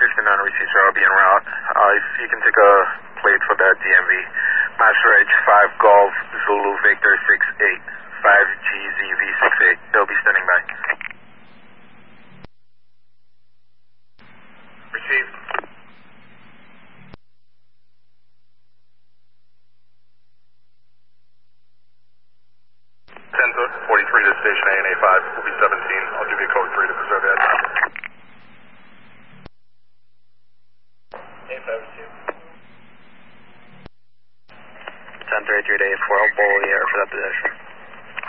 59 received, sir. I'll be en route. If you can take a plate for that DMV. Master Edge 5 Golf Zulu Victor 68, 5GZV 68. They'll be standing by. Received. 10-43 to station ANA 5. Will be 17. I'll give you code 3 to preserve that. A52. 10-33 to A4. I'll bowl the air for that position.